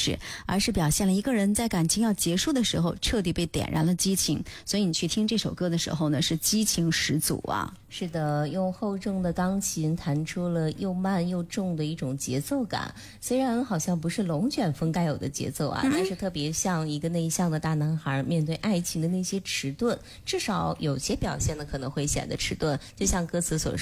事，而是表现了一个人在感情要结束的时候彻底被点燃了激情。所以你去听这首歌的时候呢，是激情十足啊。 是的，用厚重的钢琴弹出了又慢又重的一种节奏感，虽然好像不是龙卷风该有的节奏啊，但是特别像一个内向的大男孩面对爱情的那些迟钝，至少有些表现呢可能会显得迟钝，就像歌词所说